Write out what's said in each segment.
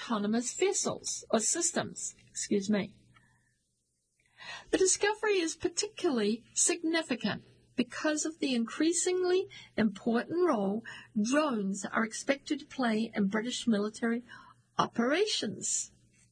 autonomous vessels or systems. The discovery is particularly significant because of the increasingly important role drones are expected to play in British military operations.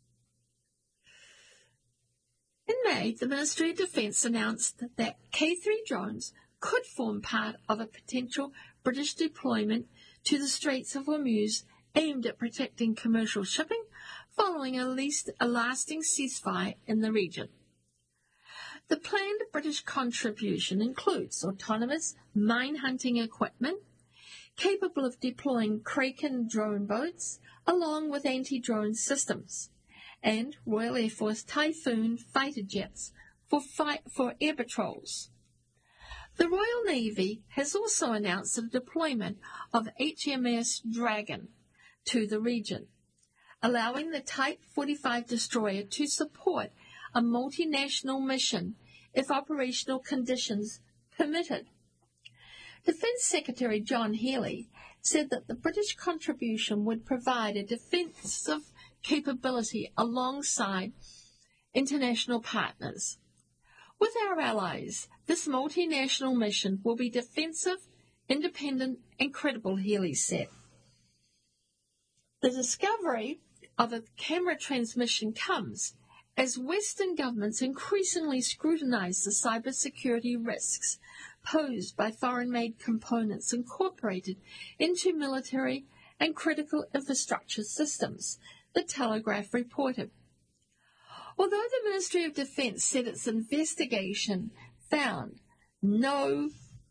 In May, the Ministry of Defence announced that K3 drones could form part of a potential British deployment to the Straits of Hormuz aimed at protecting commercial shipping following a lasting ceasefire in the region. The planned British contribution includes autonomous mine-hunting equipment capable of deploying Kraken drone boats along with anti-drone systems, and Royal Air Force Typhoon fighter jets for air patrols. The Royal Navy has also announced the deployment of HMS Dragon to the region, allowing the Type 45 destroyer to support a multinational mission if operational conditions permitted. Defence Secretary John Healey said that the British contribution would provide a defensive capability alongside international partners. With our allies, this multinational mission will be defensive, independent, and credible, Healey said. The discovery of a camera transmission comes as Western governments increasingly scrutinize the cybersecurity risks posed by foreign-made components incorporated into military and critical infrastructure systems, the Telegraph reported. Although the Ministry of Defence said its investigation found no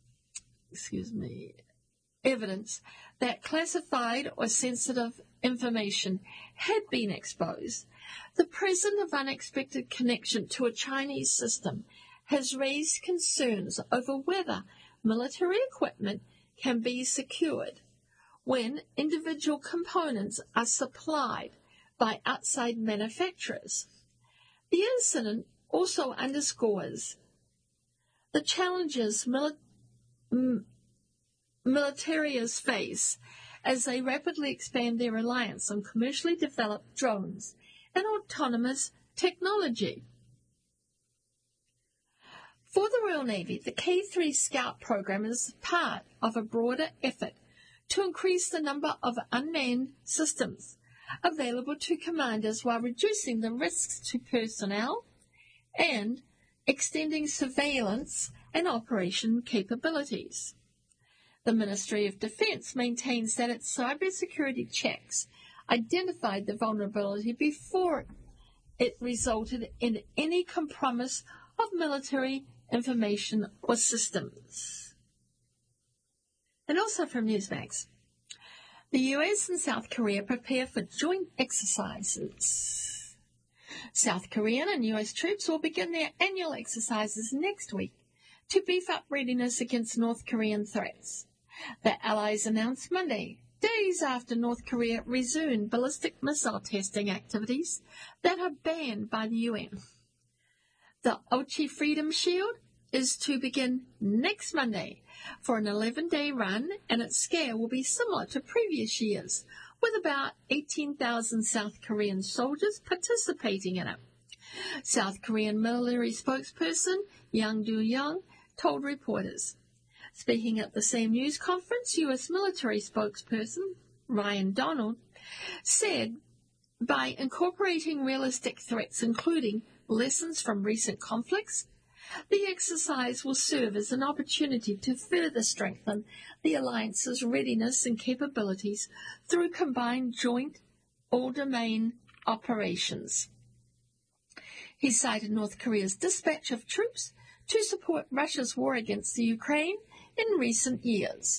evidence that classified or sensitive information had been exposed, the presence of unexpected connection to a Chinese system has raised concerns over whether military equipment can be secured when individual components are supplied by outside manufacturers. The incident also underscores the challenges militaries face as they rapidly expand their reliance on commercially developed drones and autonomous technology. For the Royal Navy, the K3 Scout program is part of a broader effort to increase the number of unmanned systems available to commanders while reducing the risks to personnel and extending surveillance and operation capabilities. The Ministry of Defence maintains that its cybersecurity checks identified the vulnerability before it resulted in any compromise of military information or systems. And also from Newsmax, the US and South Korea prepare for joint exercises. South Korean and US troops will begin their annual exercises next week to beef up readiness against North Korean threats. The allies announced Monday, days after North Korea resumed ballistic missile testing activities that are banned by the UN. The Ochi Freedom Shield is to begin next Monday for an 11-day run, and its scale will be similar to previous years, with about 18,000 South Korean soldiers participating in it. South Korean military spokesperson Yang Do-young told reporters. Speaking at the same news conference, U.S. military spokesperson Ryan Donald said, by incorporating realistic threats, including lessons from recent conflicts, the exercise will serve as an opportunity to further strengthen the alliance's readiness and capabilities through combined joint all-domain operations. He cited North Korea's dispatch of troops to support Russia's war against the Ukraine in recent years.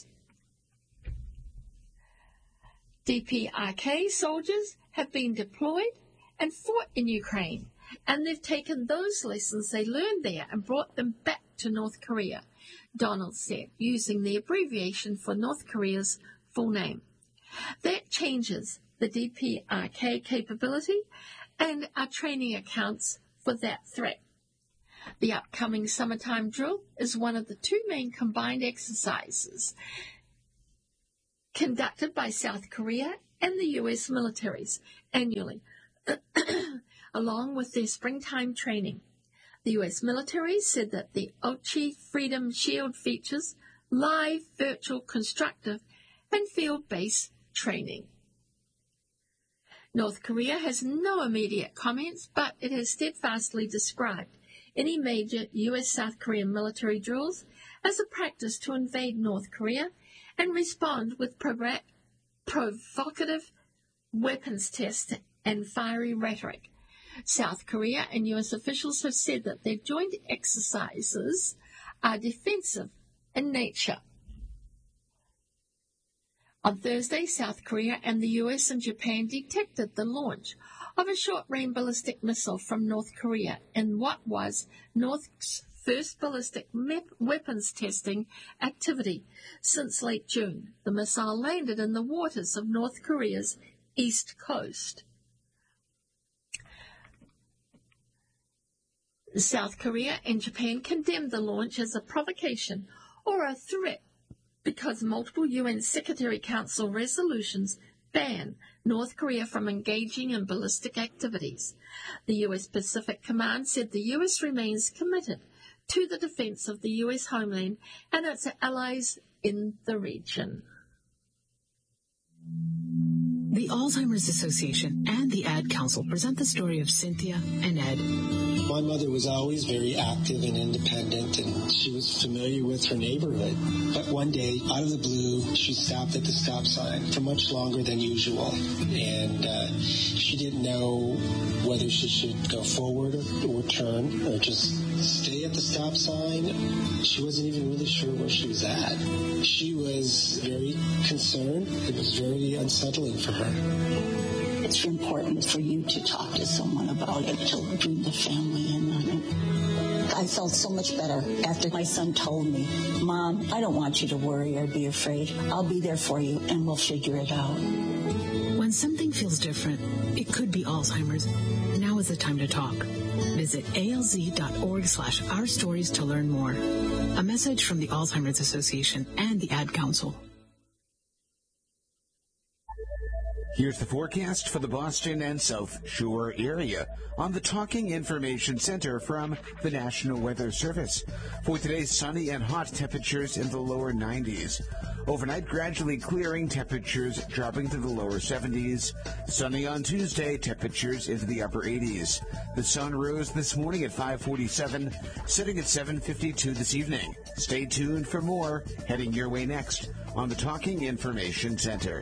DPRK soldiers have been deployed and fought in Ukraine, and they've taken those lessons they learned there and brought them back to North Korea, Donald said, using the abbreviation for North Korea's full name. That changes the DPRK capability and our training accounts for that threat. The upcoming summertime drill is one of the two main combined exercises conducted by South Korea and the U.S. militaries annually, along with their springtime training. The U.S. military said that the Ochi Freedom Shield features live, virtual, constructive, and field-based training. North Korea has no immediate comments, but it has steadfastly described any major U.S. South Korean military drills as a practice to invade North Korea and respond with provocative weapons tests and fiery rhetoric. South Korea and U.S. officials have said that their joint exercises are defensive in nature. On Thursday, South Korea and the U.S. and Japan detected the launch of a short-range ballistic missile from North Korea in what was North's first ballistic weapons testing activity since late June. The missile landed in the waters of North Korea's east coast. South Korea and Japan condemned the launch as a provocation or a threat because multiple UN Security Council resolutions ban North Korea from engaging in ballistic activities. The U.S. Pacific Command said the U.S. remains committed to the defense of the U.S. homeland and its allies in the region. The Alzheimer's Association and the Ad Council present the story of Cynthia and Ed. My mother was always very active and independent, and she was familiar with her neighborhood. But one day, out of the blue, she stopped at the stop sign for much longer than usual. And she didn't know whether she should go forward or turn or just stay at the stop sign. She wasn't even really sure where she was at. She was very concerned. It was very unsettling for her. It's important for you to talk to someone about it, to bring the family in on it. I felt so much better after my son told me, Mom, I don't want you to worry or be afraid. I'll be there for you and we'll figure it out. When something feels different, it could be Alzheimer's. Now is the time to talk. Visit alz.org/ourstories to learn more. A message from the Alzheimer's Association and the Ad Council. Here's the forecast for the Boston and South Shore area on the Talking Information Center from the National Weather Service. For today's sunny and hot, temperatures in the lower 90s. Overnight, gradually clearing, temperatures dropping to the lower 70s. Sunny on Tuesday, temperatures into the upper 80s. The sun rose this morning at 5:47, setting at 7:52 this evening. Stay tuned for more, heading your way next on the Talking Information Center.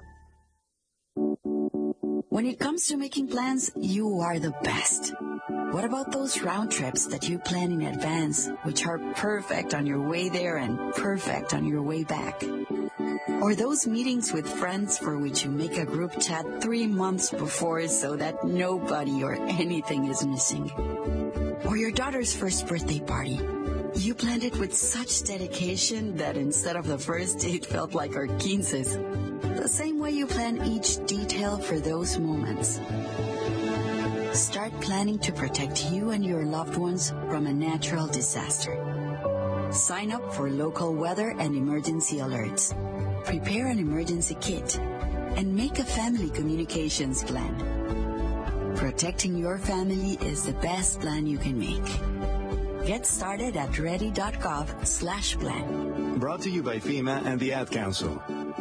When it comes to making plans, you are the best. What about those round trips that you plan in advance, which are perfect on your way there and perfect on your way back? Or those meetings with friends for which you make a group chat 3 months before so that nobody or anything is missing? Or your daughter's first birthday party. You planned it with such dedication that instead of the first date felt like our 15s. The same way you plan each detail for those moments. Start planning to protect you and your loved ones from a natural disaster. Sign up for local weather and emergency alerts. Prepare an emergency kit and make a family communications plan. Protecting your family is the best plan you can make. Get started at ready.gov/plan. Brought to you by FEMA and the Ad Council.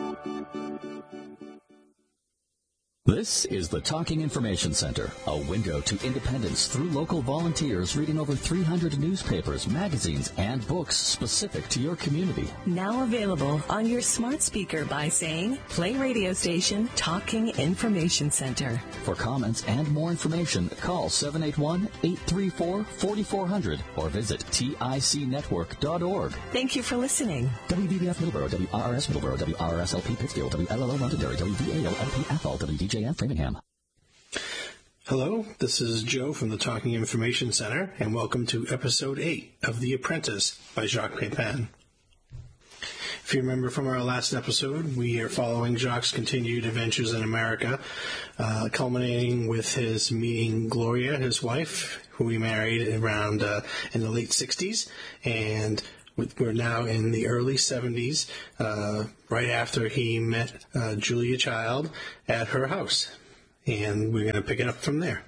This is the Talking Information Center, a window to independence through local volunteers reading over 300 newspapers, magazines, and books specific to your community. Now available on your smart speaker by saying, play radio station Talking Information Center. For comments and more information, call 781-834-4400 or visit ticnetwork.org. Thank you for listening. WBBF Middleborough, WRRS Middleborough, WRSLP Pittsfield, WLLO Londonderry, WDAO-LP Athol, WDJF Framingham. Hello, this is Joe from the Talking Information Center, and welcome to Episode 8 of The Apprentice by Jacques Pepin. If you remember from our last episode, we are following Jacques' continued adventures in America, culminating with his meeting Gloria, his wife, who he married around in the late 60s, and we're now in the early 70s, right after he met Julia Child at her house. and we're going to pick it up from there.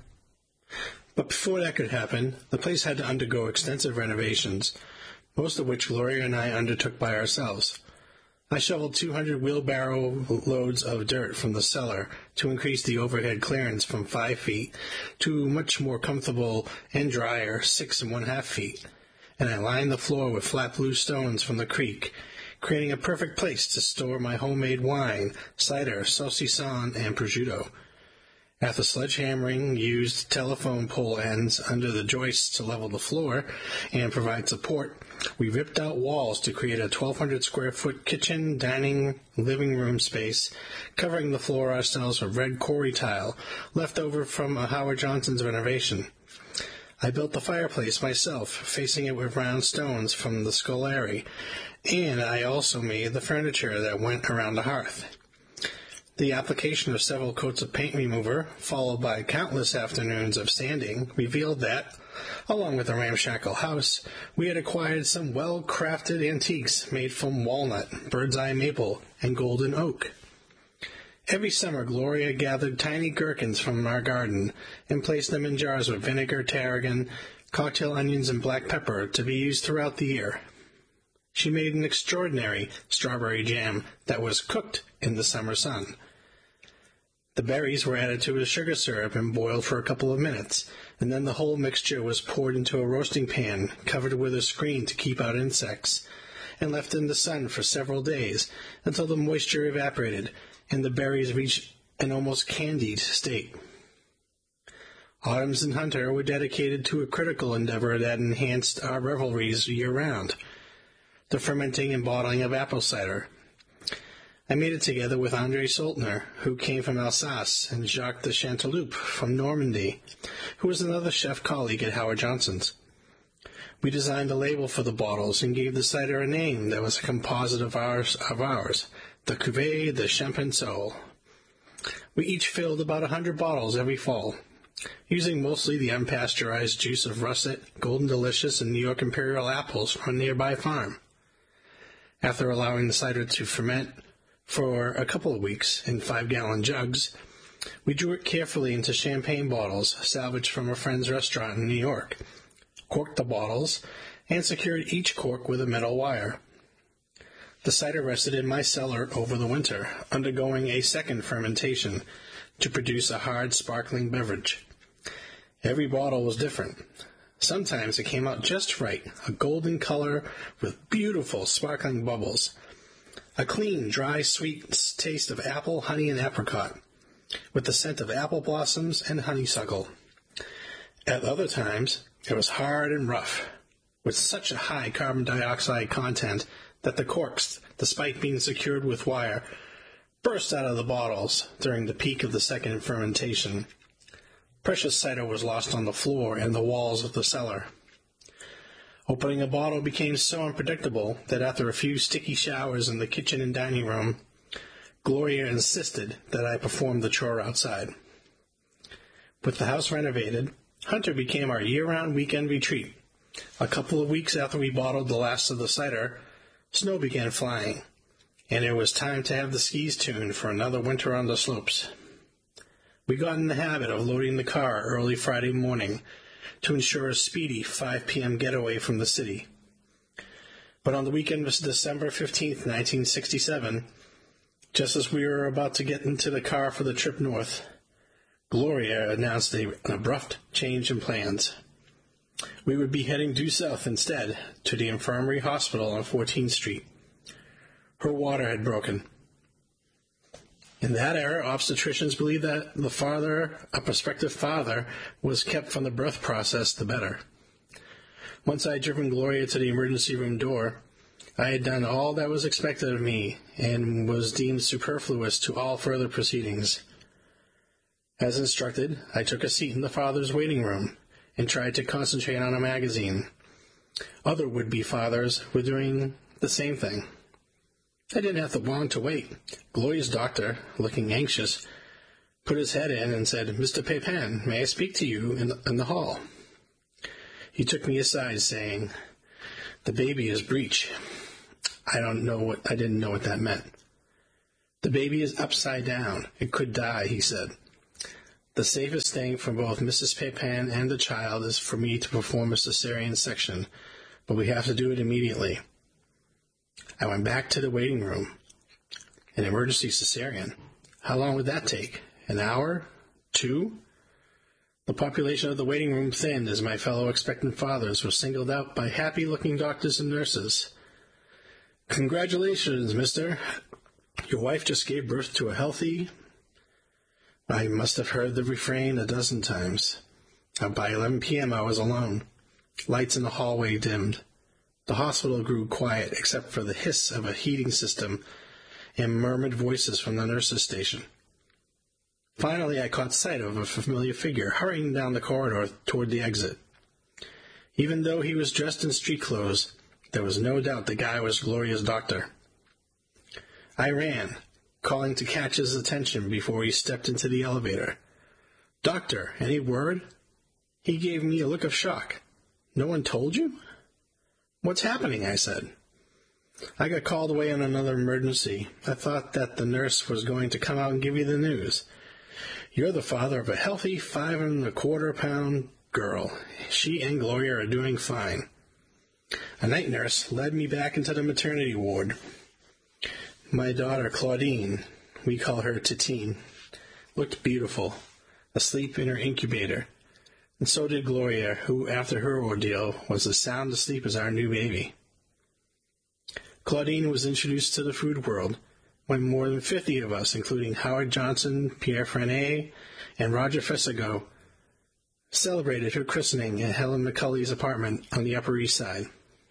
But before that could happen, the place had to undergo extensive renovations, most of which Gloria and I undertook by ourselves. I shoveled 200 wheelbarrow loads of dirt from the cellar to increase the overhead clearance from 5 feet to much more comfortable and drier 6 1/2 feet, and I lined the floor with flat blue stones from the creek, creating a perfect place to store my homemade wine, cider, saucisson, and prosciutto. After sledgehammering used telephone pole ends under the joists to level the floor and provide support, we ripped out walls to create a 1,200 square foot kitchen, dining, living room space, covering the floor ourselves with red quarry tile left over from a Howard Johnson's renovation. I built the fireplace myself, facing it with round stones from the scolari, and I also made the furniture that went around the hearth. The application of several coats of paint remover, followed by countless afternoons of sanding, revealed that, along with the ramshackle house, we had acquired some well-crafted antiques made from walnut, bird's-eye maple, and golden oak. Every summer Gloria gathered tiny gherkins from our garden and placed them in jars with vinegar, tarragon, cocktail onions, and black pepper to be used throughout the year. She made an extraordinary strawberry jam that was cooked in the summer sun. The berries were added to a sugar syrup and boiled for a couple of minutes, and then the whole mixture was poured into a roasting pan covered with a screen to keep out insects, and left in the sun for several days until the moisture evaporated and the berries reached an almost candied state. Autumns in Hunter were dedicated to a critical endeavor that enhanced our revelries year-round, the fermenting and bottling of apple cider. I made it together with André Soltner, who came from Alsace, and Jacques de Chanteloup from Normandy, who was another chef colleague at Howard Johnson's. We designed the label for the bottles and gave the cider a name that was a composite of ours, the Cuvée de Champensol. We each filled about 100 bottles every fall, using mostly the unpasteurized juice of russet, Golden Delicious, and New York Imperial apples from a nearby farm. After allowing the cider to ferment for a couple of weeks in 5-gallon jugs, we drew it carefully into champagne bottles salvaged from a friend's restaurant in New York, corked the bottles, and secured each cork with a metal wire. The cider rested in my cellar over the winter, undergoing a second fermentation to produce a hard, sparkling beverage. Every bottle was different. Sometimes it came out just right, a golden color with beautiful, sparkling bubbles. A clean, dry, sweet taste of apple, honey, and apricot, with the scent of apple blossoms and honeysuckle. At other times, it was hard and rough, with such a high carbon dioxide content that the corks, despite being secured with wire, burst out of the bottles during the peak of the second fermentation. Precious cider was lost on the floor and the walls of the cellar. Opening a bottle became so unpredictable that after a few sticky showers in the kitchen and dining room, Gloria insisted that I perform the chore outside. With the house renovated, Hunter became our year-round weekend retreat. A couple of weeks after we bottled the last of the cider, snow began flying, and it was time to have the skis tuned for another winter on the slopes. We got in the habit of loading the car early Friday morning to ensure a speedy 5 p.m. getaway from the city. But on the weekend of December 15th, 1967, just as we were about to get into the car for the trip north, Gloria announced an abrupt change in plans. We would be heading due south instead, to the infirmary hospital on 14th Street. Her water had broken. In that era, obstetricians believed that the farther a prospective father was kept from the birth process, the better. Once I had driven Gloria to the emergency room door, I had done all that was expected of me and was deemed superfluous to all further proceedings. As instructed, I took a seat in the father's waiting room and tried to concentrate on a magazine. Other would-be fathers were doing the same thing. I didn't have long to wait. Gloria's doctor, looking anxious, put his head in and said, "Mr. Pepin, may I speak to you in the hall?" He took me aside, saying, "The baby is breech." I didn't know what that meant. "The baby is upside down. It could die," he said. The safest thing for both Mrs. Pepin and the child is for me to perform a cesarean section, but we have to do it immediately. I went back to the waiting room. An emergency cesarean. How long would that take? An hour? 2? The population of the waiting room thinned as my fellow expectant fathers were singled out by happy-looking doctors and nurses. Congratulations, mister. Your wife just gave birth to a healthy... I must have heard the refrain a dozen times. By 11 p.m. I was alone. Lights in the hallway dimmed. The hospital grew quiet except for the hiss of a heating system and murmured voices from the nurses' station. Finally, I caught sight of a familiar figure hurrying down the corridor toward the exit. Even though he was dressed in street clothes, there was no doubt the guy was Gloria's doctor. I ran, calling to catch his attention before he stepped into the elevator. Doctor, any word? He gave me a look of shock. No one told you? What's happening? I said. I got called away on another emergency. I thought that the nurse was going to come out and give you the news. You're the father of a healthy 5.25-pound girl. She and Gloria are doing fine. A night nurse led me back into the maternity ward. My daughter, Claudine, we call her Titine, looked beautiful, asleep in her incubator, and so did Gloria, who, after her ordeal, was as sound asleep as our new baby. Claudine was introduced to the food world when more than 50 of us, including Howard Johnson, Pierre Frenet, and Roger Fessigo, celebrated her christening at Helen McCulley's apartment on the Upper East Side.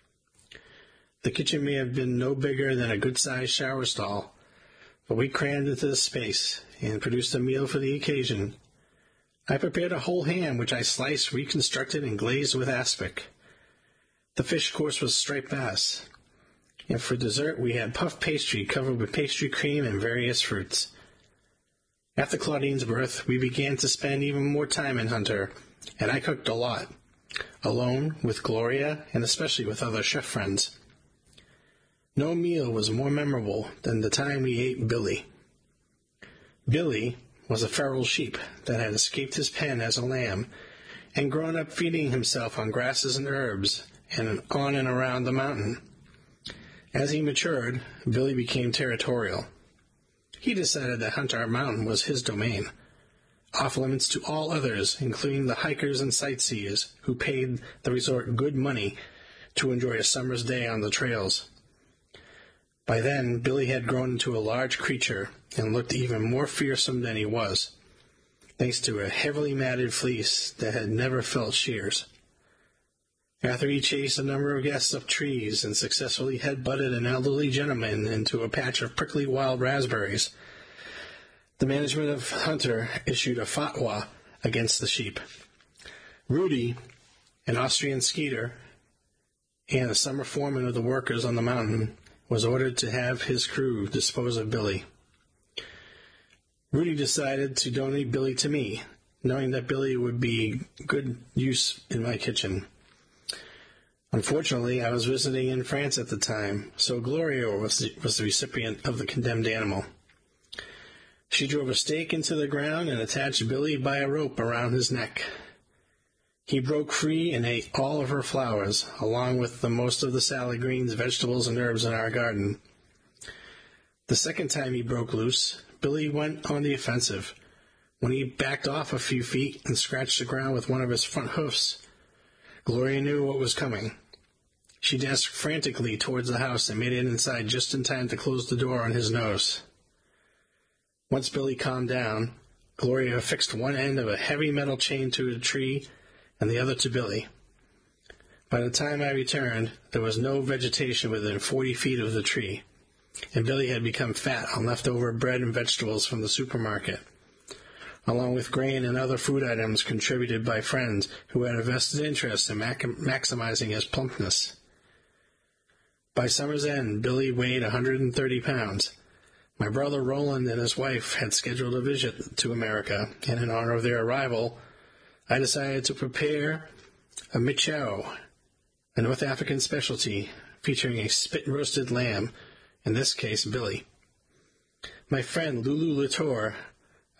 The kitchen may have been no bigger than a good-sized shower stall, but we crammed into the space and produced a meal for the occasion. I prepared a whole ham, which I sliced, reconstructed, and glazed with aspic. The fish course was striped bass, and for dessert we had puff pastry covered with pastry cream and various fruits. After Claudine's birth, we began to spend even more time in Hunter, and I cooked a lot, alone, with Gloria, and especially with other chef friends. No meal was more memorable than the time we ate Billy. Billy was a feral sheep that had escaped his pen as a lamb and grown up feeding himself on grasses and herbs and on and around the mountain. As he matured, Billy became territorial. He decided that Hunter Mountain was his domain, off limits to all others, including the hikers and sightseers who paid the resort good money to enjoy a summer's day on the trails. By then, Billy had grown into a large creature and looked even more fearsome than he was, thanks to a heavily matted fleece that had never felt shears. After he chased a number of guests up trees and successfully head-butted an elderly gentleman into a patch of prickly wild raspberries, the management of Hunter issued a fatwa against the sheep. Rudy, an Austrian skeeter, and a summer foreman of the workers on the mountain, was ordered to have his crew dispose of Billy. Rudy decided to donate Billy to me, knowing that Billy would be good use in my kitchen. Unfortunately, I was visiting in France at the time, so Gloria was the recipient of the condemned animal. She drove a stake into the ground and attached Billy by a rope around his neck. He broke free and ate all of her flowers, along with the most of the salad greens, vegetables, and herbs in our garden. The second time he broke loose, Billy went on the offensive. When he backed off a few feet and scratched the ground with one of his front hoofs, Gloria knew what was coming. She dashed frantically towards the house and made it inside just in time to close the door on his nose. Once Billy calmed down, Gloria affixed one end of a heavy metal chain to a tree and the other to Billy. By the time I returned, there was no vegetation within 40 feet of the tree, and Billy had become fat on leftover bread and vegetables from the supermarket, along with grain and other food items contributed by friends who had a vested interest in maximizing his plumpness. By summer's end, Billy weighed 130 pounds. My brother Roland and his wife had scheduled a visit to America, and in honor of their arrival, I decided to prepare a michow, a North African specialty featuring a spit-roasted lamb, in this case Billy. My friend Lulu Latour,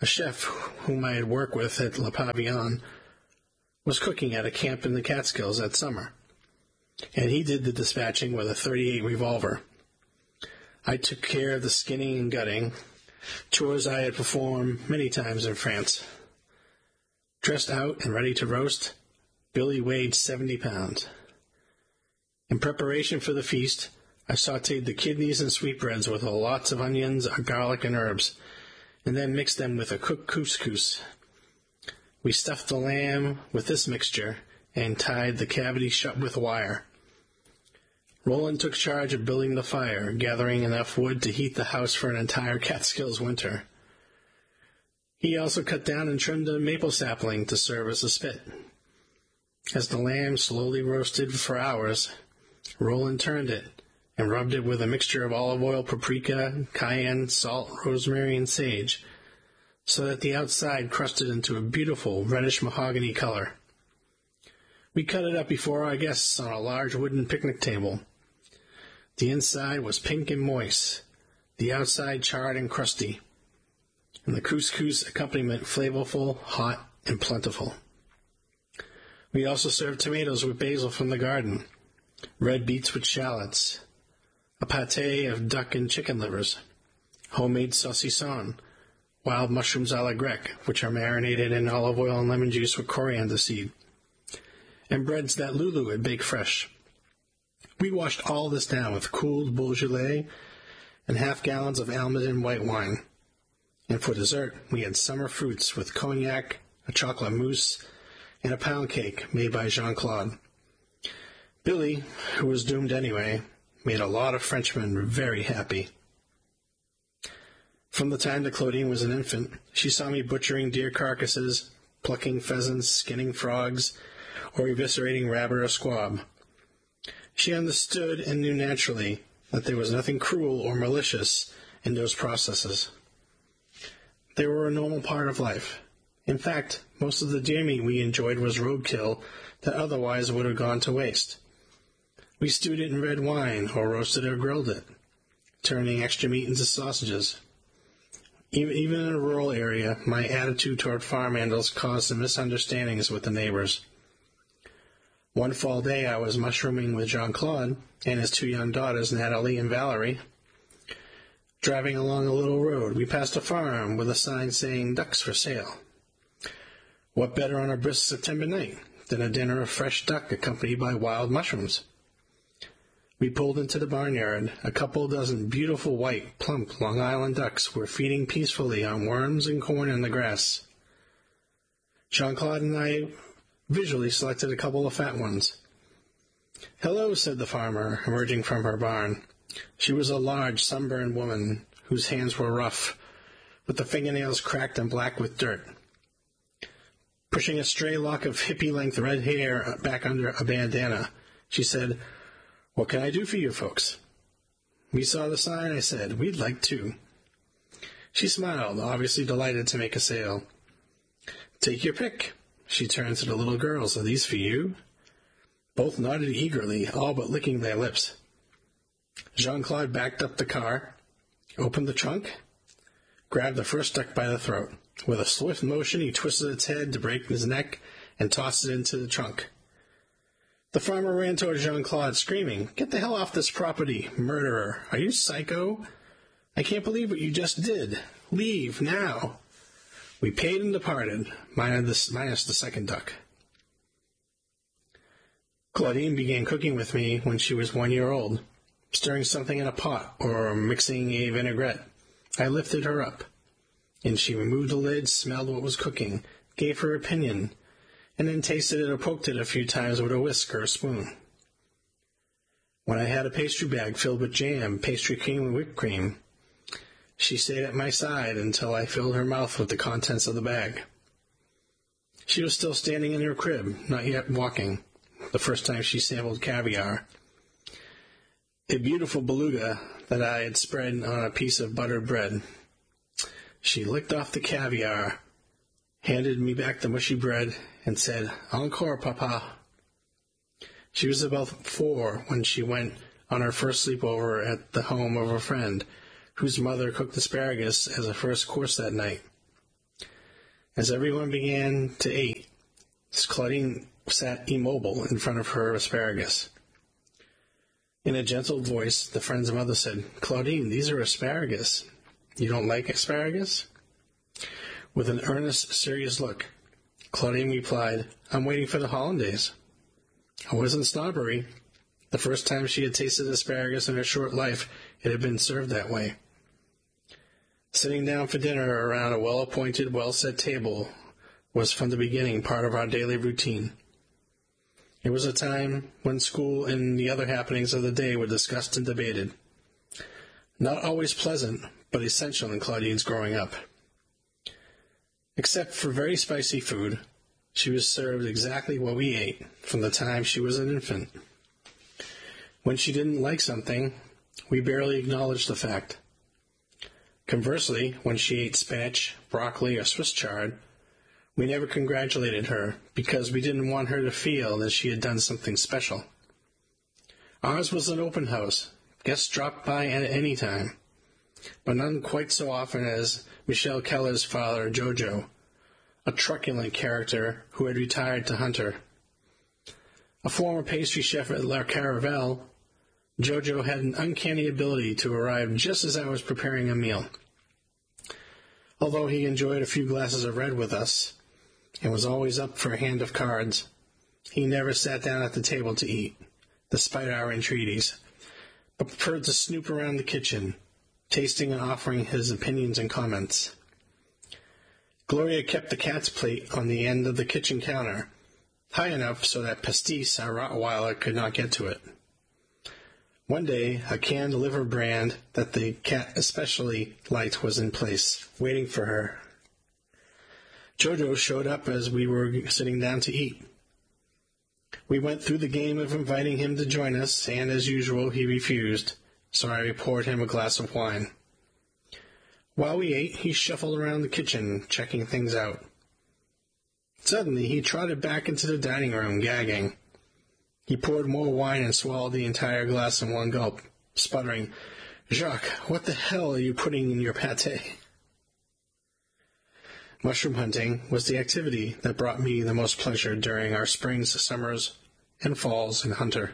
a chef whom I had worked with at Le Pavillon, was cooking at a camp in the Catskills that summer, and he did the dispatching with a .38 revolver. I took care of the skinning and gutting, chores I had performed many times in France. Dressed out and ready to roast, Billy weighed 70 pounds. In preparation for the feast, I sautéed the kidneys and sweetbreads with lots of onions, garlic, and herbs, and then mixed them with a cooked couscous. We stuffed the lamb with this mixture and tied the cavity shut with wire. Roland took charge of building the fire, gathering enough wood to heat the house for an entire Catskills winter. He also cut down and trimmed a maple sapling to serve as a spit. As the lamb slowly roasted for hours, Roland turned it and rubbed it with a mixture of olive oil, paprika, cayenne, salt, rosemary, and sage, so that the outside crusted into a beautiful reddish mahogany color. We cut it up before our guests on a large wooden picnic table. The inside was pink and moist, the outside charred and crusty, and the couscous accompaniment flavorful, hot, and plentiful. We also served tomatoes with basil from the garden, red beets with shallots, a pâté of duck and chicken livers, homemade saucisson, wild mushrooms à la grecque, which are marinated in olive oil and lemon juice with coriander seed, and breads that Lulu had baked fresh. We washed all this down with cooled Beaujolais and half-gallons of Almaden white wine. And for dessert, we had summer fruits with cognac, a chocolate mousse, and a pound cake made by Jean-Claude. Billy, who was doomed anyway, made a lot of Frenchmen very happy. From the time that Claudine was an infant, she saw me butchering deer carcasses, plucking pheasants, skinning frogs, or eviscerating rabbit or squab. She understood and knew naturally that there was nothing cruel or malicious in those processes. They were a normal part of life. In fact, most of the deer meat we enjoyed was roadkill that otherwise would have gone to waste. We stewed it in red wine or roasted or grilled it, turning extra meat into sausages. Even in a rural area, my attitude toward farm animals caused some misunderstandings with the neighbors. One fall day, I was mushrooming with Jean-Claude and his two young daughters, Natalie and Valerie. Driving along a little road, we passed a farm with a sign saying ducks for sale. What better on a brisk September night than a dinner of fresh duck accompanied by wild mushrooms? We pulled into the barnyard. A couple dozen beautiful white, plump Long Island ducks were feeding peacefully on worms and corn in the grass. Jean-Claude and I visually selected a couple of fat ones. "Hello," said the farmer, emerging from her barn. She was a large, sunburned woman whose hands were rough, with the fingernails cracked and black with dirt. Pushing a stray lock of hippie-length red hair back under a bandana, she said, "What can I do for you folks?" We saw the sign, I said. "We'd like to." She smiled, obviously delighted to make a sale. "Take your pick." She turned to the little girls. "Are these for you?" Both nodded eagerly, all but licking their lips. Jean-Claude backed up the car, opened the trunk, grabbed the first duck by the throat. With a swift motion, he twisted its head to break his neck and tossed it into the trunk. The farmer ran toward Jean-Claude, screaming, "Get the hell off this property, murderer! Are you psycho? I can't believe what you just did. Leave, now!" We paid and departed, minus the second duck. Claudine began cooking with me when she was 1 year old, stirring something in a pot or mixing a vinaigrette. I lifted her up, and she removed the lid, smelled what was cooking, gave her opinion, and then tasted it or poked it a few times with a whisk or a spoon. When I had a pastry bag filled with jam, pastry cream, and whipped cream, she stayed at my side until I filled her mouth with the contents of the bag. She was still standing in her crib, not yet walking, the first time she sampled caviar, a beautiful beluga that I had spread on a piece of buttered bread. She licked off the caviar, handed me back the mushy bread, and said, "Encore, Papa." She was about 4 when she went on her first sleepover at the home of a friend, whose mother cooked asparagus as a first course that night. As everyone began to eat, Claudine sat immobile in front of her asparagus. In a gentle voice, the friend's mother said, "Claudine, these are asparagus. You don't like asparagus?" With an earnest, serious look, Claudine replied, "I'm waiting for the hollandaise." It wasn't snobbery. The first time she had tasted asparagus in her short life, it had been served that way. Sitting down for dinner around a well-appointed, well-set table was from the beginning part of our daily routine. It was a time when school and the other happenings of the day were discussed and debated. Not always pleasant, but essential in Claudine's growing up. Except for very spicy food, she was served exactly what we ate from the time she was an infant. When she didn't like something, we barely acknowledged the fact. Conversely, when she ate spinach, broccoli, or Swiss chard, we never congratulated her because we didn't want her to feel that she had done something special. Ours was an open house. Guests dropped by at any time, but none quite so often as Michelle Keller's father, Jojo, a truculent character who had retired to Hunter. A former pastry chef at La Caravelle, Jojo had an uncanny ability to arrive just as I was preparing a meal. Although he enjoyed a few glasses of red with us, and was always up for a hand of cards, he never sat down at the table to eat, despite our entreaties, but preferred to snoop around the kitchen, tasting and offering his opinions and comments. Gloria kept the cat's plate on the end of the kitchen counter, high enough so that Pastis, our Rottweiler, could not get to it. One day, a canned liver brand that the cat especially liked was in place, waiting for her. Jojo showed up as we were sitting down to eat. We went through the game of inviting him to join us, and as usual, he refused, so I poured him a glass of wine. While we ate, he shuffled around the kitchen, checking things out. Suddenly, he trotted back into the dining room, gagging. He poured more wine and swallowed the entire glass in one gulp, sputtering, "Jacques, what the hell are you putting in your pâté?" Mushroom hunting was the activity that brought me the most pleasure during our springs, summers, and falls in Hunter.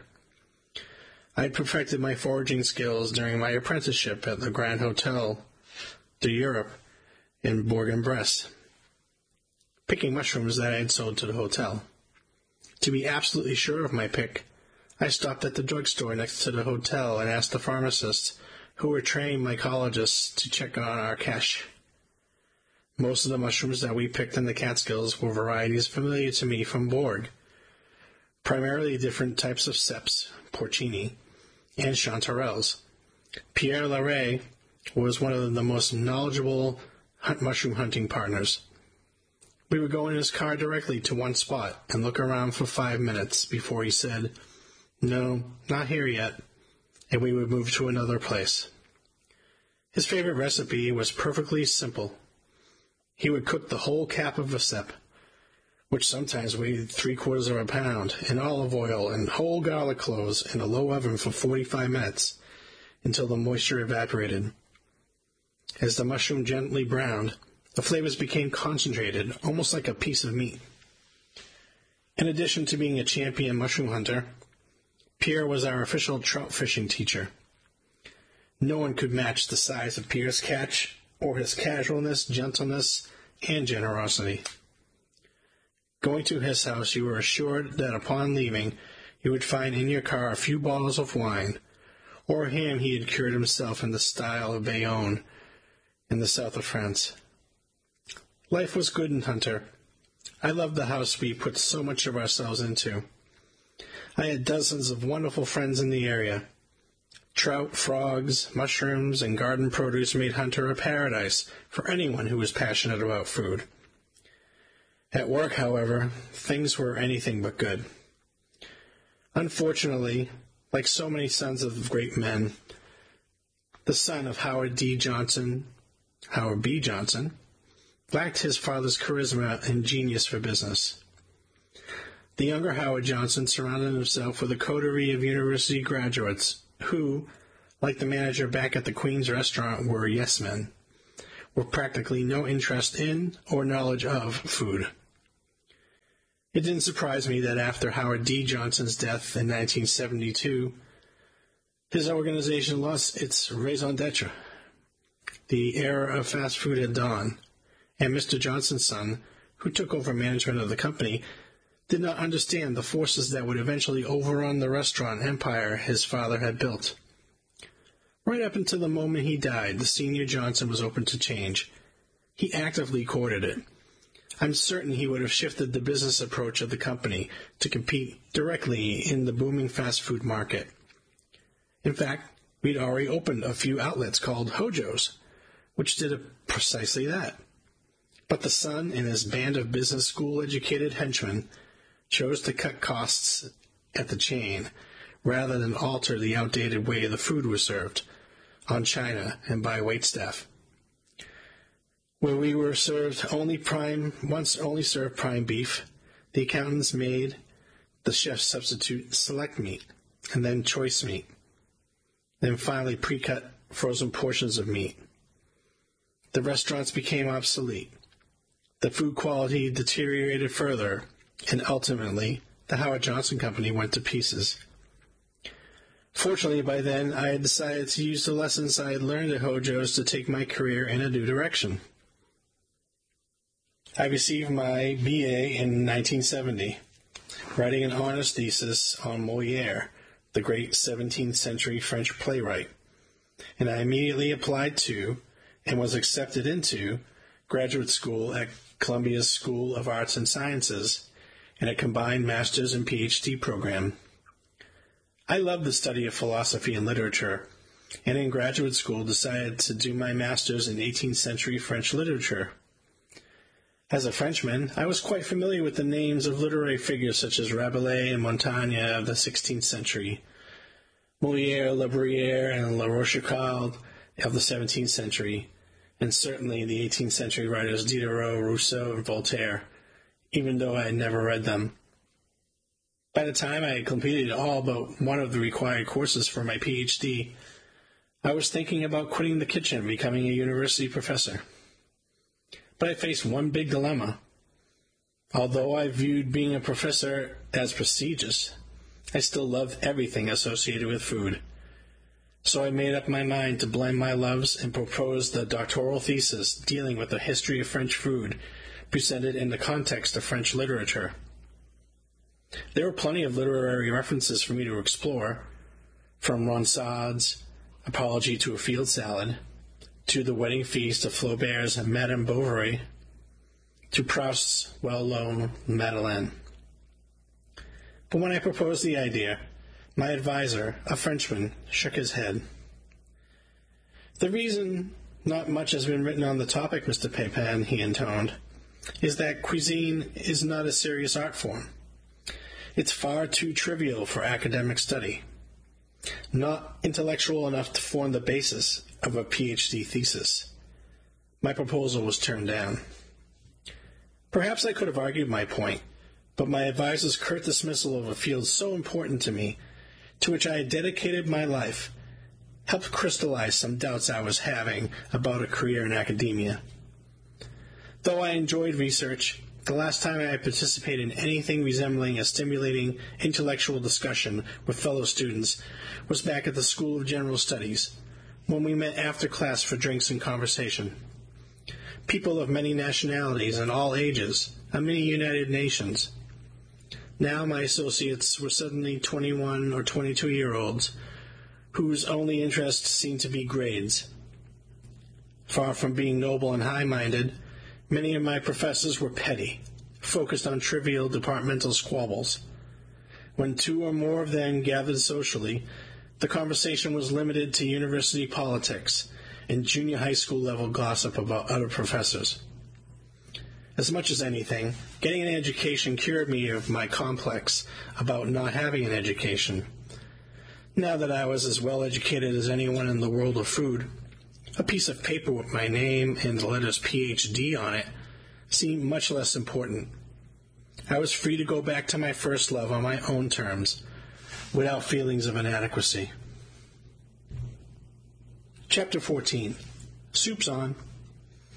I had perfected my foraging skills during my apprenticeship at the Grand Hotel d'Europe in Bourg-en-Bresse, picking mushrooms that I had sold to the hotel. To be absolutely sure of my pick, I stopped at the drugstore next to the hotel and asked the pharmacists, who were trained mycologists, to check on our cache. Most of the mushrooms that we picked in the Catskills were varieties familiar to me from Bourg, primarily different types of ceps, porcini, and chanterelles. Pierre Larrey was one of the most knowledgeable mushroom hunting partners. We would go in his car directly to one spot and look around for 5 minutes before he said, "No, not here yet," and we would move to another place. His favorite recipe was perfectly simple. He would cook the whole cap of a cep, which sometimes weighed 3/4 of a pound, in olive oil and whole garlic cloves in a low oven for 45 minutes, until the moisture evaporated. As the mushroom gently browned, the flavors became concentrated, almost like a piece of meat. In addition to being a champion mushroom hunter, Pierre was our official trout fishing teacher. No one could match the size of Pierre's catch, or his casualness, gentleness, and generosity. Going to his house, you were assured that upon leaving, you would find in your car a few bottles of wine, or a ham he had cured himself in the style of Bayonne in the south of France. Life was good in Hunter. I loved the house we put so much of ourselves into. I had dozens of wonderful friends in the area. Trout, frogs, mushrooms, and garden produce made Hunter a paradise for anyone who was passionate about food. At work, however, things were anything but good. Unfortunately, like so many sons of great men, the son of Howard B. Johnson, lacked his father's charisma and genius for business. The younger Howard Johnson surrounded himself with a coterie of university graduates who, like the manager back at the Queen's restaurant, were yes men, with practically no interest in or knowledge of food. It didn't surprise me that after Howard D. Johnson's death in 1972, his organization lost its raison d'etre. The era of fast food had dawned, and Mr. Johnson's son, who took over management of the company, did not understand the forces that would eventually overrun the restaurant empire his father had built. Right up until the moment he died, the senior Johnson was open to change. He actively courted it. I'm certain he would have shifted the business approach of the company to compete directly in the booming fast food market. In fact, we'd already opened a few outlets called Hojo's, which did precisely that. But the son and his band of business school-educated henchmen chose to cut costs at the chain rather than alter the outdated way the food was served, on china and by waitstaff. Where we were served only served prime beef, the accountants made the chefs substitute select meat, and then choice meat, then finally pre-cut frozen portions of meat. The restaurants became obsolete. The food quality deteriorated further, and ultimately, the Howard Johnson Company went to pieces. Fortunately, by then, I had decided to use the lessons I had learned at Hojo's to take my career in a new direction. I received my B.A. in 1970, writing an honors thesis on Molière, the great 17th century French playwright, and I immediately applied to, and was accepted into, graduate school at Columbia's School of Arts and Sciences in a combined master's and PhD program. I loved the study of philosophy and literature, and in graduate school decided to do my master's in 18th century French literature. As a Frenchman, I was quite familiar with the names of literary figures such as Rabelais and Montaigne of the 16th century, Molière, La Bruyère, and La Rochefoucauld of the 17th century, and certainly the 18th century writers Diderot, Rousseau, and Voltaire, even though I had never read them. By the time I had completed all but one of the required courses for my PhD, I was thinking about quitting the kitchen and becoming a university professor. But I faced one big dilemma. Although I viewed being a professor as prestigious, I still loved everything associated with food. So I made up my mind to blend my loves and proposed the doctoral thesis dealing with the history of French food, presented in the context of French literature. There were plenty of literary references for me to explore, from Ronsard's Apology to a Field Salad, to the wedding feast of Flaubert's Madame Bovary, to Proust's well-known Madeleine. But when I proposed the idea, my advisor, a Frenchman, shook his head. The reason not much has been written on the topic, Mr. Pepin, he intoned, is that cuisine is not a serious art form. It's far too trivial for academic study, not intellectual enough to form the basis of a PhD thesis. My proposal was turned down. Perhaps I could have argued my point, but my advisor's curt dismissal of a field so important to me, to which I had dedicated my life, helped crystallize some doubts I was having about a career in academia. Though I enjoyed research, the last time I participated in anything resembling a stimulating intellectual discussion with fellow students was back at the School of General Studies, when we met after class for drinks and conversation. People of many nationalities and all ages, a mini United Nations. Now my associates were suddenly 21 or 22-year-olds whose only interest seemed to be grades. Far from being noble and high-minded, many of my professors were petty, focused on trivial departmental squabbles. When two or more of them gathered socially, the conversation was limited to university politics and junior high school level gossip about other professors. As much as anything, getting an education cured me of my complex about not having an education. Now that I was as well educated as anyone in the world of food, a piece of paper with my name and the letters PhD on it seemed much less important. I was free to go back to my first love on my own terms, without feelings of inadequacy. Chapter 14. Soup's on.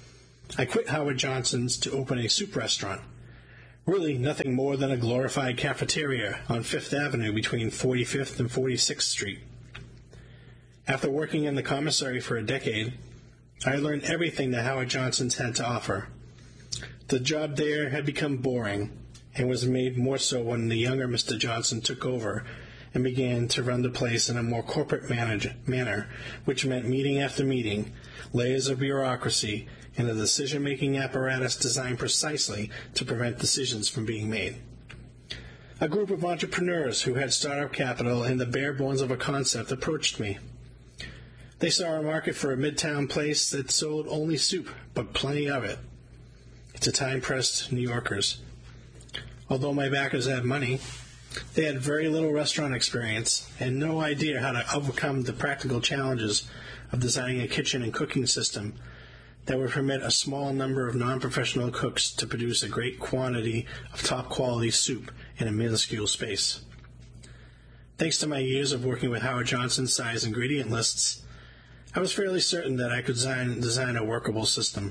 I quit Howard Johnson's to open a soup restaurant. Really nothing more than a glorified cafeteria on Fifth Avenue between 45th and 46th Street. After working in the commissary for a decade, I learned everything that Howard Johnson's had to offer. The job there had become boring, and was made more so when the younger Mr. Johnson took over and began to run the place in a more corporate manner, which meant meeting after meeting, layers of bureaucracy, and a decision-making apparatus designed precisely to prevent decisions from being made. A group of entrepreneurs who had startup capital and the bare bones of a concept approached me. They saw a market for a midtown place that sold only soup, but plenty of it, to time-pressed New Yorkers. Although my backers had money, they had very little restaurant experience and no idea how to overcome the practical challenges of designing a kitchen and cooking system that would permit a small number of non-professional cooks to produce a great quantity of top-quality soup in a minuscule space. Thanks to my years of working with Howard Johnson's size ingredient lists, I was fairly certain that I could design a workable system.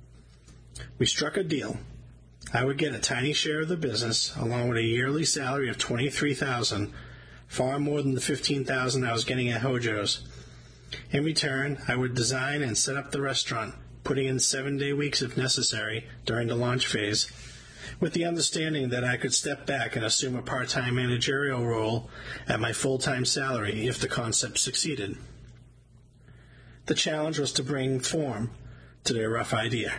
We struck a deal. I would get a tiny share of the business, along with a yearly salary of $23,000, far more than the $15,000 I was getting at Hojo's. In return, I would design and set up the restaurant, putting in 7-day weeks if necessary during the launch phase, with the understanding that I could step back and assume a part-time managerial role at my full-time salary if the concept succeeded. The challenge was to bring form to their rough idea.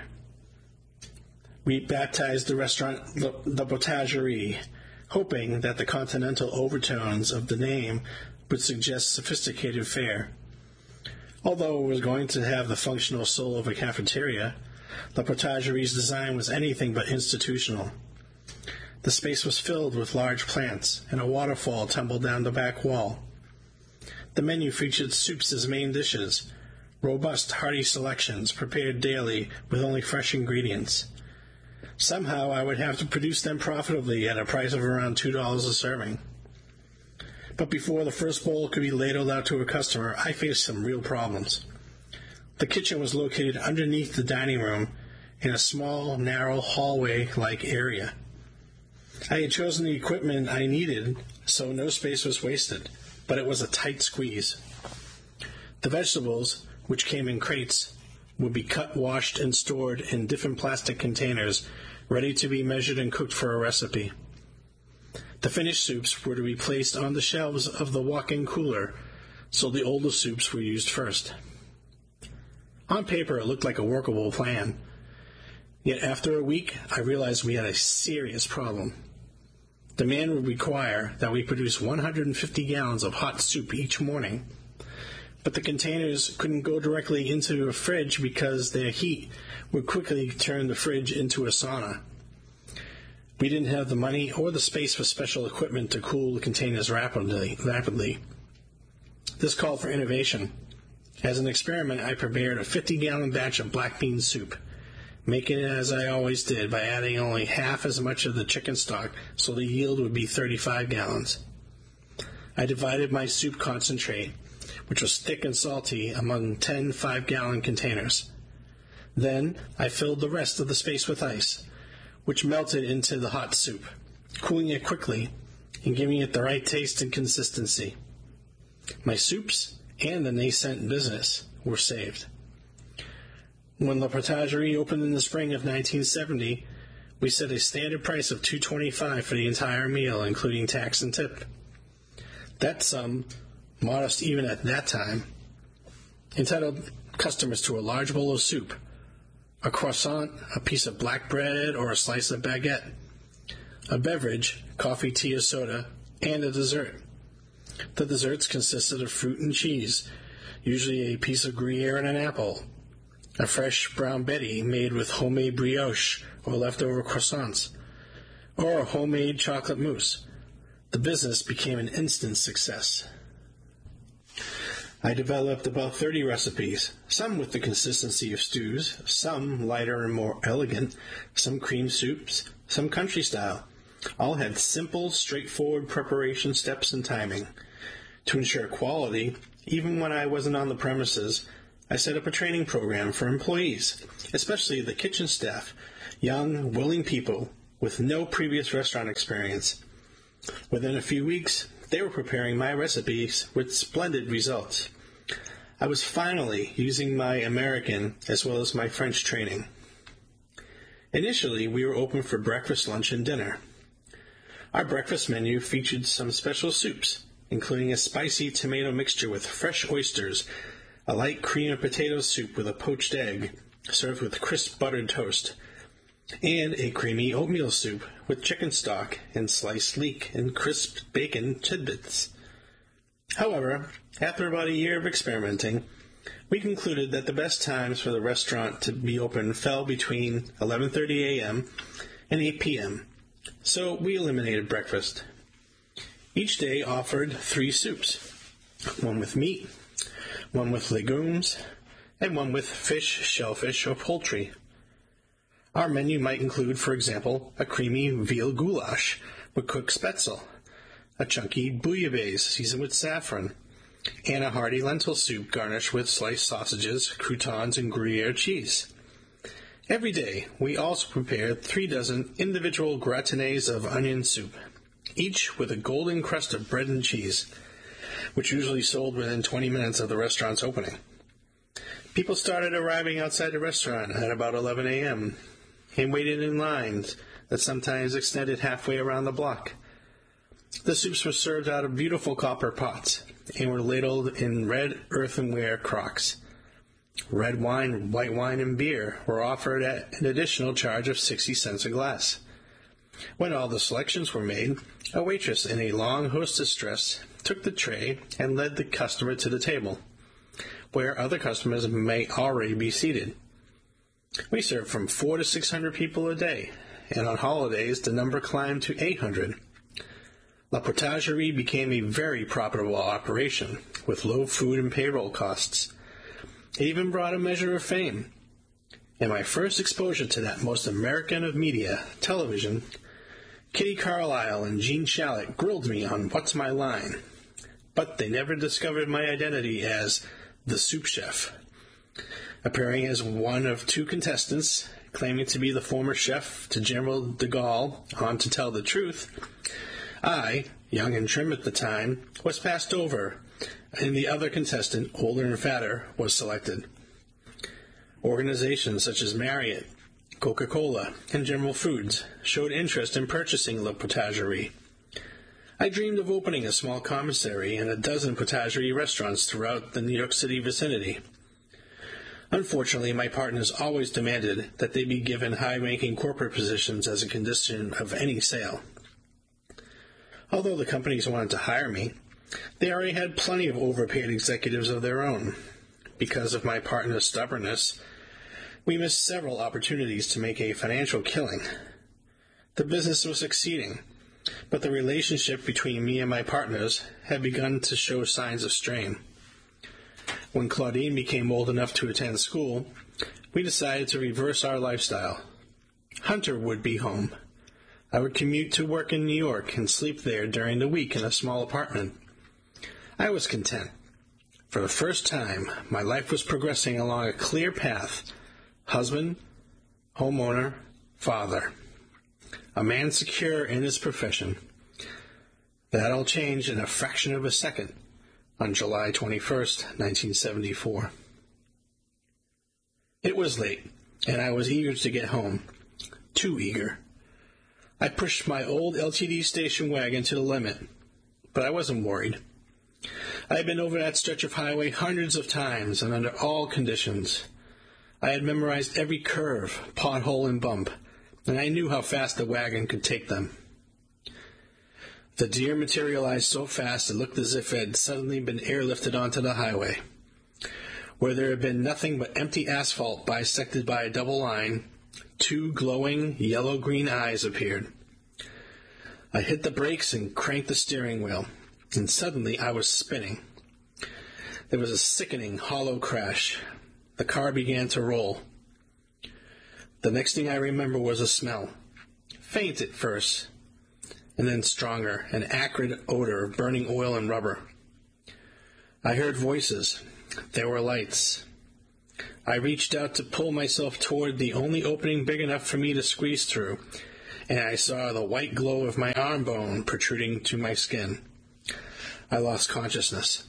We baptized the restaurant the Potagerie, hoping that the continental overtones of the name would suggest sophisticated fare. Although it was going to have the functional soul of a cafeteria, the Potagerie's design was anything but institutional. The space was filled with large plants, and a waterfall tumbled down the back wall. The menu featured soups as main dishes, robust, hearty selections prepared daily with only fresh ingredients. Somehow I would have to produce them profitably at a price of around $2 a serving. But before the first bowl could be ladled out to a customer, I faced some real problems. The kitchen was located underneath the dining room in a small, narrow, hallway-like area. I had chosen the equipment I needed, so no space was wasted, but it was a tight squeeze. The vegetables, which came in crates, would be cut, washed, and stored in different plastic containers, ready to be measured and cooked for a recipe. The finished soups were to be placed on the shelves of the walk-in cooler, so the older soups were used first. On paper, it looked like a workable plan. Yet after a week, I realized we had a serious problem. Demand would require that we produce 150 gallons of hot soup each morning, but the containers couldn't go directly into a fridge because their heat would quickly turn the fridge into a sauna. We didn't have the money or the space for special equipment to cool the containers rapidly. This called for innovation. As an experiment, I prepared a 50-gallon batch of black bean soup, making it as I always did by adding only half as much of the chicken stock so the yield would be 35 gallons. I divided my soup concentrate, which was thick and salty, among 10 5-gallon containers. Then I filled the rest of the space with ice, which melted into the hot soup, cooling it quickly and giving it the right taste and consistency. My soups and the nascent business were saved. When the Potagerie opened in the spring of 1970, we set a standard price of $2.25 for the entire meal, including tax and tip. That sum, modest even at that time, entitled customers to a large bowl of soup, a croissant, a piece of black bread, or a slice of baguette, a beverage, coffee, tea, or soda, and a dessert. The desserts consisted of fruit and cheese, usually a piece of Gruyere and an apple, a fresh brown Betty made with homemade brioche or leftover croissants, or a homemade chocolate mousse. The business became an instant success. I developed about 30 recipes, some with the consistency of stews, some lighter and more elegant, some cream soups, some country style. All had simple, straightforward preparation steps and timing. To ensure quality, even when I wasn't on the premises, I set up a training program for employees, especially the kitchen staff, young, willing people with no previous restaurant experience. Within a few weeks, they were preparing my recipes with splendid results. I was finally using my American as well as my French training. Initially, we were open for breakfast, lunch, and dinner. Our breakfast menu featured some special soups, including a spicy tomato mixture with fresh oysters, a light cream of potato soup with a poached egg, served with crisp buttered toast, and a creamy oatmeal soup with chicken stock and sliced leek and crisp bacon tidbits. However, after about a year of experimenting, we concluded that the best times for the restaurant to be open fell between 11:30 a.m. and 8 p.m., so we eliminated breakfast. Each day offered 3 soups, one with meat, one with legumes, and one with fish, shellfish, or poultry. Our menu might include, for example, a creamy veal goulash with cooked spätzle, a chunky bouillabaisse seasoned with saffron, and a hearty lentil soup garnished with sliced sausages, croutons, and Gruyere cheese. Every day, we also prepared 3 dozen individual gratinés of onion soup, each with a golden crust of bread and cheese, which usually sold within 20 minutes of the restaurant's opening. People started arriving outside the restaurant at about 11 a.m. and waited in lines that sometimes extended halfway around the block. The soups were served out of beautiful copper pots and were ladled in red earthenware crocks. Red wine, white wine, and beer were offered at an additional charge of 60 cents a glass. When all the selections were made, a waitress in a long hostess dress took the tray and led the customer to the table, where other customers may already be seated. We served from 400 to 600 people a day, and on holidays the number climbed to 800. La Potagerie became a very profitable operation, with low food and payroll costs. It even brought a measure of fame. In my first exposure to that most American of media, television, Kitty Carlisle and Gene Shalit grilled me on What's My Line, but they never discovered my identity as the soup chef. Appearing as one of 2 contestants, claiming to be the former chef to General de Gaulle on To Tell the Truth, I, young and trim at the time, was passed over, and the other contestant, older and fatter, was selected. Organizations such as Marriott, Coca-Cola, and General Foods showed interest in purchasing La Potagerie. I dreamed of opening a small commissary and a dozen potagerie restaurants throughout the New York City vicinity. Unfortunately, my partners always demanded that they be given high-ranking corporate positions as a condition of any sale. Although the companies wanted to hire me, they already had plenty of overpaid executives of their own. Because of my partner's stubbornness, we missed several opportunities to make a financial killing. The business was succeeding, but the relationship between me and my partners had begun to show signs of strain. When Claudine became old enough to attend school, we decided to reverse our lifestyle. Hunter would be home. I would commute to work in New York and sleep there during the week in a small apartment. I was content. For the first time, my life was progressing along a clear path. Husband, homeowner, father. A man secure in his profession. That all changed in a fraction of a second on July 21st, 1974. It was late, and I was eager to get home. Too eager. I pushed my old LTD station wagon to the limit, but I wasn't worried. I had been over that stretch of highway hundreds of times and under all conditions. I had memorized every curve, pothole, and bump, and I knew how fast the wagon could take them. The deer materialized so fast it looked as if it had suddenly been airlifted onto the highway. Where there had been nothing but empty asphalt bisected by a double line, 2 glowing yellow-green eyes appeared. I hit the brakes and cranked the steering wheel, and suddenly I was spinning. There was a sickening, hollow crash. The car began to roll. The next thing I remember was a smell. Faint at first, and then stronger, an acrid odor of burning oil and rubber. I heard voices. There were lights. I reached out to pull myself toward the only opening big enough for me to squeeze through, and I saw the white glow of my arm bone protruding to my skin. I lost consciousness.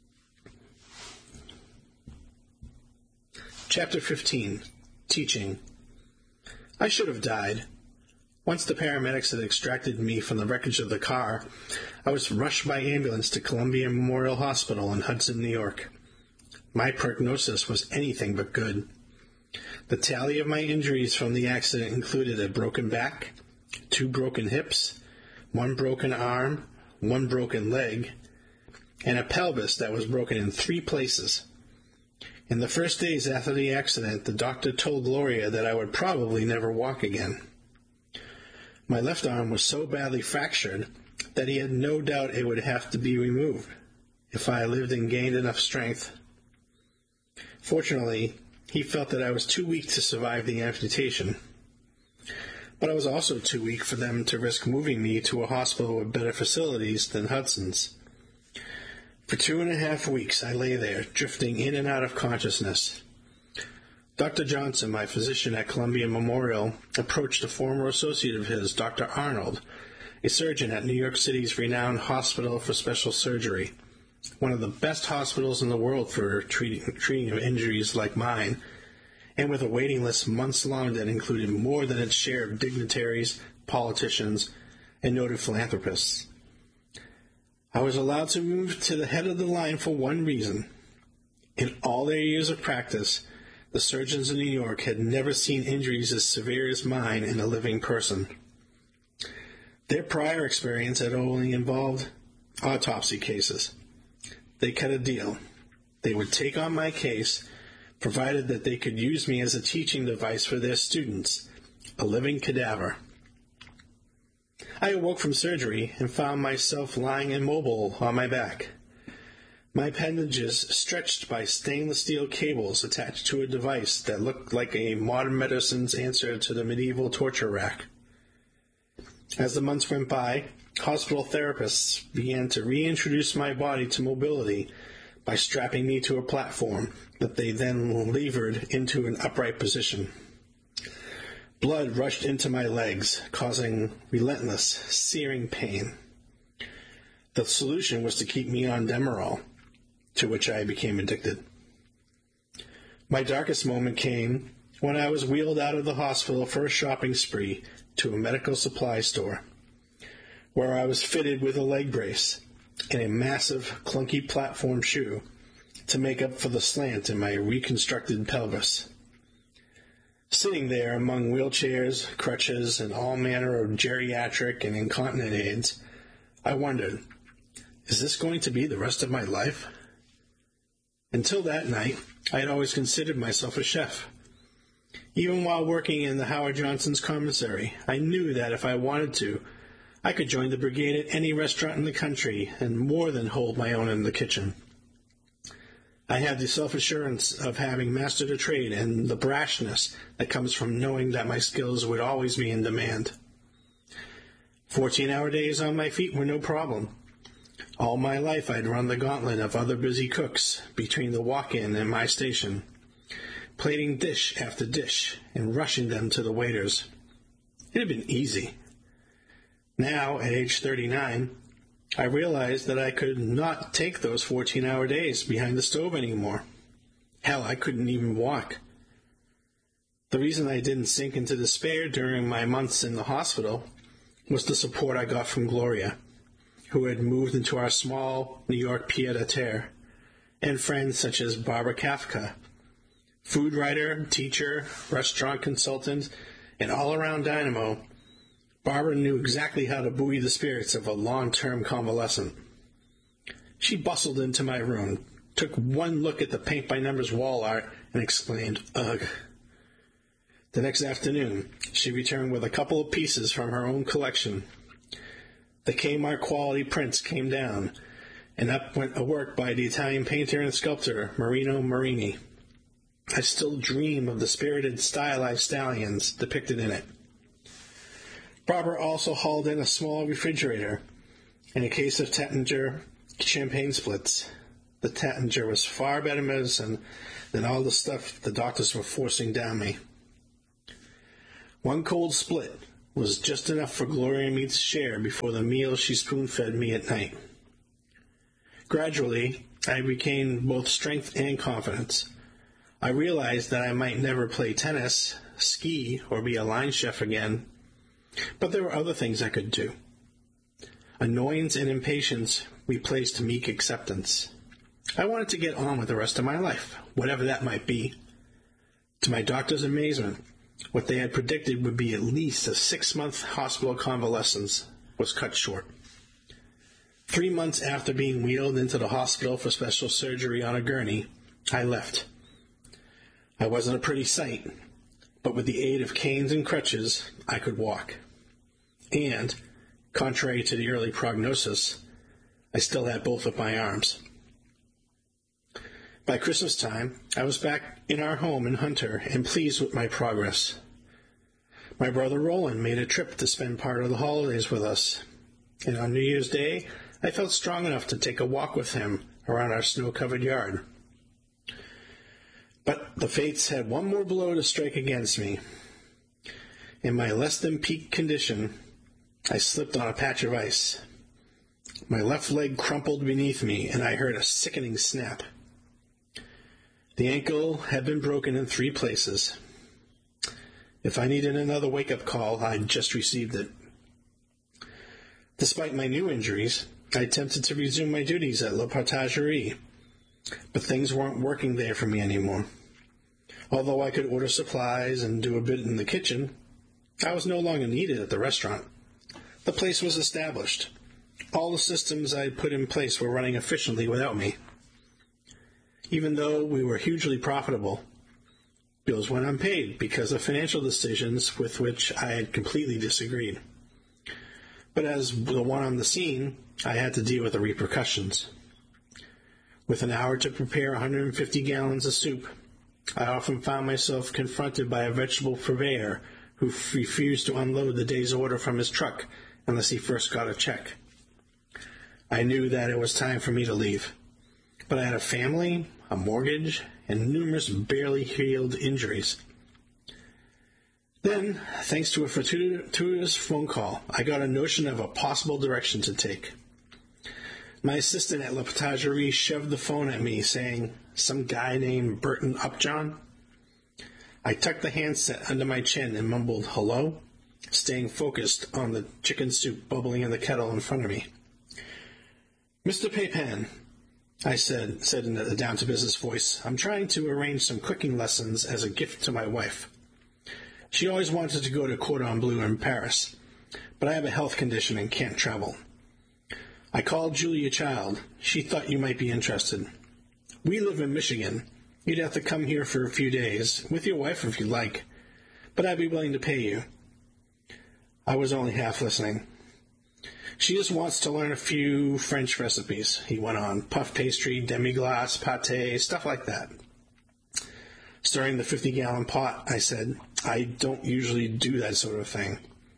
Chapter 15. Teaching. I should have died. Once the paramedics had extracted me from the wreckage of the car, I was rushed by ambulance to Columbia Memorial Hospital in Hudson, New York. My prognosis was anything but good. The tally of my injuries from the accident included a broken back, 2 broken hips, 1 broken arm, 1 broken leg, and a pelvis that was broken in 3 places. In the first days after the accident, the doctor told Gloria that I would probably never walk again. My left arm was so badly fractured that he had no doubt it would have to be removed if I lived and gained enough strength. Fortunately, he felt that I was too weak to survive the amputation. But I was also too weak for them to risk moving me to a hospital with better facilities than Hudson's. For 2.5 weeks, I lay there, drifting in and out of consciousness. Dr. Johnson, my physician at Columbia Memorial, approached a former associate of his, Dr. Arnold, a surgeon at New York City's renowned Hospital for Special Surgery, one of the best hospitals in the world for treating of injuries like mine, and with a waiting list months long that included more than its share of dignitaries, politicians, and noted philanthropists. I was allowed to move to the head of the line for one reason. In all their years of practice, the surgeons in New York had never seen injuries as severe as mine in a living person. Their prior experience had only involved autopsy cases. They cut a deal. They would take on my case, provided that they could use me as a teaching device for their students, a living cadaver. I awoke from surgery and found myself lying immobile on my back. My appendages stretched by stainless steel cables attached to a device that looked like a modern medicine's answer to the medieval torture rack. As the months went by, hospital therapists began to reintroduce my body to mobility by strapping me to a platform that they then levered into an upright position. Blood rushed into my legs, causing relentless, searing pain. The solution was to keep me on Demerol, to which I became addicted. My darkest moment came when I was wheeled out of the hospital for a shopping spree to a medical supply store, where I was fitted with a leg brace and a massive, clunky platform shoe to make up for the slant in my reconstructed pelvis. Sitting there among wheelchairs, crutches, and all manner of geriatric and incontinent aids, I wondered, is this going to be the rest of my life? Until that night, I had always considered myself a chef. Even while working in the Howard Johnson's commissary, I knew that if I wanted to, I could join the brigade at any restaurant in the country and more than hold my own in the kitchen. I had the self-assurance of having mastered a trade and the brashness that comes from knowing that my skills would always be in demand. 14-hour days on my feet were no problem. All my life I'd run the gauntlet of other busy cooks between the walk-in and my station, plating dish after dish and rushing them to the waiters. It had been easy. Now, at age 39, I realized that I could not take those 14-hour days behind the stove anymore. Hell, I couldn't even walk. The reason I didn't sink into despair during my months in the hospital was the support I got from Gloria, who had moved into our small New York pied-à-terre, and friends such as Barbara Kafka, food writer, teacher, restaurant consultant, and all-around dynamo. Barbara knew exactly how to buoy the spirits of a long-term convalescent. She bustled into my room, took one look at the paint-by-numbers wall art, and exclaimed, "Ugh." The next afternoon, she returned with a couple of pieces from her own collection. The Kmart quality prints came down, and up went a work by the Italian painter and sculptor Marino Marini. I still dream of the spirited, stylized stallions depicted in it. Barbara also hauled in a small refrigerator and a case of Taittinger champagne splits. the Tattinger was far better medicine than all the stuff the doctors were forcing down me. One cold split was just enough for Gloria and me to share before the meal she spoon-fed me at night. Gradually, I regained both strength and confidence. I realized that I might never play tennis, ski, or be a line chef again, but there were other things I could do. Annoyance and impatience replaced meek acceptance. I wanted to get on with the rest of my life, whatever that might be. To my doctor's amazement, what they had predicted would be at least a 6-month hospital convalescence was cut short. 3 months after being wheeled into the hospital for special surgery on a gurney, I left. I wasn't a pretty sight, but with the aid of canes and crutches, I could walk. And, contrary to the early prognosis, I still had both of my arms. By Christmas time, I was back in our home in Hunter and pleased with my progress. My brother Roland made a trip to spend part of the holidays with us, and on New Year's Day, I felt strong enough to take a walk with him around our snow-covered yard. But the fates had one more blow to strike against me. In my less-than-peak condition, I slipped on a patch of ice. My left leg crumpled beneath me, and I heard a sickening snap. The ankle had been broken in 3 places. If I needed another wake-up call, I'd just received it. Despite my new injuries, I attempted to resume my duties at La Partagerie, but things weren't working there for me anymore. Although I could order supplies and do a bit in the kitchen, I was no longer needed at the restaurant. The place was established. All the systems I had put in place were running efficiently without me. Even though we were hugely profitable, bills went unpaid because of financial decisions with which I had completely disagreed. But as the one on the scene, I had to deal with the repercussions. With an hour to prepare 150 gallons of soup, I often found myself confronted by a vegetable purveyor who refused to unload the day's order from his truck unless he first got a check. I knew that it was time for me to leave, but I had a family, a mortgage, and numerous barely healed injuries. Then, thanks to a fortuitous phone call, I got a notion of a possible direction to take. My assistant at La Partagerie shoved the phone at me, saying, "Some guy named Burton Upjohn?" I tucked the handset under my chin and mumbled, "Hello?" staying focused on the chicken soup bubbling in the kettle in front of me. "Mr. Pepin," I said in a down-to-business voice, "I'm trying to arrange some cooking lessons as a gift to my wife. She always wanted to go to Cordon Bleu in Paris, but I have a health condition and can't travel. I called Julia Child. She thought you might be interested. We live in Michigan. You'd have to come here for a few days, with your wife if you'd like, but I'd be willing to pay you." I was only half listening. "She just wants to learn a few French recipes," he went on. "Puff pastry, demi-glace, pâté, stuff like that." Stirring the 50-gallon pot, I said, "I don't usually do that sort of thing."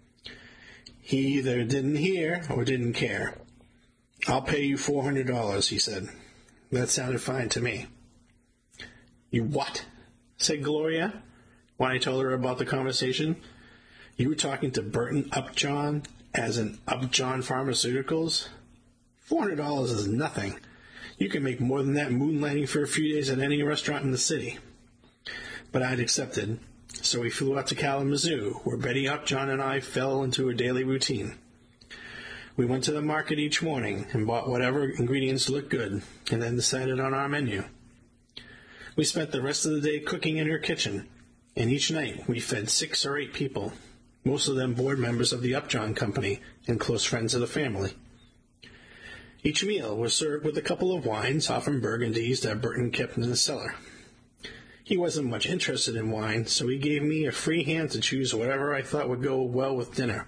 He either didn't hear or didn't care. "I'll pay you $400, he said. That sounded fine to me. "You what?" said Gloria, when I told her about the conversation. "You were talking to Burton Upjohn, as in Upjohn Pharmaceuticals? $400 is nothing. You can make more than that moonlighting for a few days at any restaurant in the city." But I'd accepted, so we flew out to Kalamazoo, where Betty Upjohn and I fell into a daily routine. We went to the market each morning and bought whatever ingredients looked good, and then decided on our menu. We spent the rest of the day cooking in her kitchen, and each night we fed 6 or 8 people, most of them board members of the Upjohn Company and close friends of the family. Each meal was served with a couple of wines, often Burgundies, that Burton kept in the cellar. He wasn't much interested in wine, so he gave me a free hand to choose whatever I thought would go well with dinner.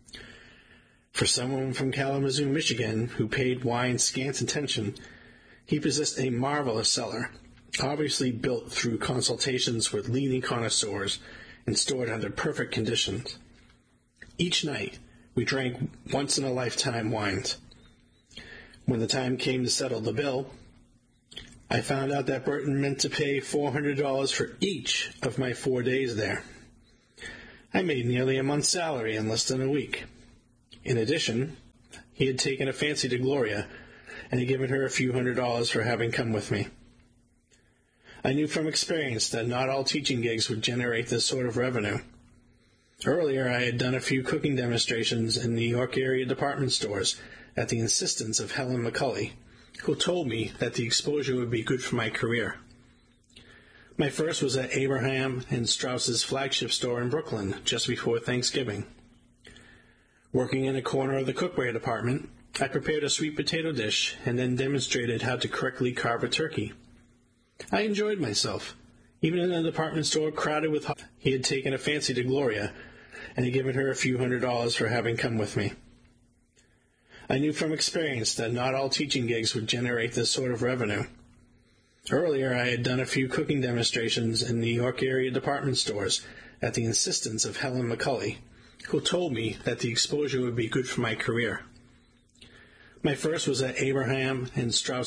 For someone from Kalamazoo, Michigan, who paid wine scant attention, he possessed a marvelous cellar, obviously built through consultations with leading connoisseurs and stored under perfect conditions. Each night, we drank once-in-a-lifetime wines. When the time came to settle the bill, I found out that Burton meant to pay $400 for each of my 4 days there. I made nearly a month's salary in less than a week. In addition, he had taken a fancy to Gloria, and had given her a few $100s for having come with me. I knew from experience that not all teaching gigs would generate this sort of revenue. Earlier, I had done a few cooking demonstrations in New York area department stores at the insistence of Helen McCulley, who told me that the exposure would be good for my career. My first was at Abraham and Strauss's flagship store in Brooklyn just before Thanksgiving. Working in a corner of the cookware department, I prepared a sweet potato dish and then demonstrated how to correctly carve a turkey. I enjoyed myself, even in a department store crowded with... He had taken a fancy to Gloria, and had given her a few $100s for having come with me. I knew from experience that not all teaching gigs would generate this sort of revenue. Earlier, I had done a few cooking demonstrations in New York area department stores at the insistence of Helen McCulley, who told me that the exposure would be good for my career. My first was at Abraham and Strauss